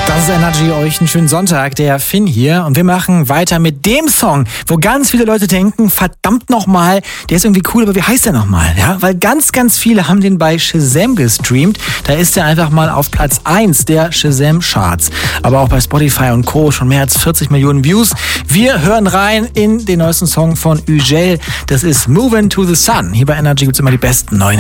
Das ist Energy, euch einen schönen Sonntag, der Finn hier. Und wir machen weiter mit dem Song, wo ganz viele Leute denken, verdammt nochmal, der ist irgendwie cool, aber wie heißt der nochmal? Ja, weil ganz, ganz viele haben den bei Shazam gestreamt. Da ist er einfach mal auf Platz 1 der Shazam-Charts. Aber auch bei Spotify und Co. schon mehr als 40 Millionen Views. Wir hören rein in den neuesten Song von Ugel. Das ist Movin' to the Sun. Hier bei Energy gibt's immer die besten neuen